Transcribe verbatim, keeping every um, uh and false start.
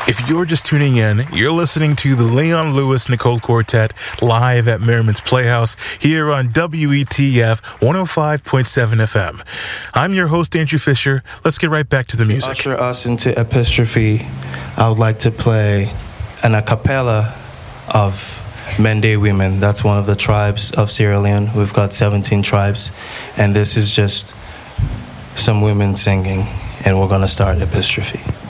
If you're just tuning in, you're listening to the Leon Lewis Nicole Quartet live at Merriman's Playhouse here on W E T F one oh five point seven F M. I'm your host, Andrew Fisher. Let's get right back to the music. To usher us into Epistrophe, I would like to play an a cappella of Mende women. That's one of the tribes of Sierra Leone. We've got seventeen tribes, and this is just some women singing, and we're going to start Epistrophe.